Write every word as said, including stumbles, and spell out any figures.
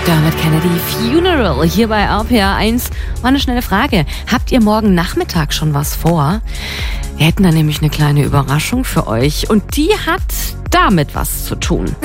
Dermot Kennedy, Funeral, hier bei R P R eins. Mal eine schnelle Frage. Habt ihr morgen Nachmittag schon was vor? Wir hätten da nämlich eine kleine Überraschung für euch und die hat damit was zu tun.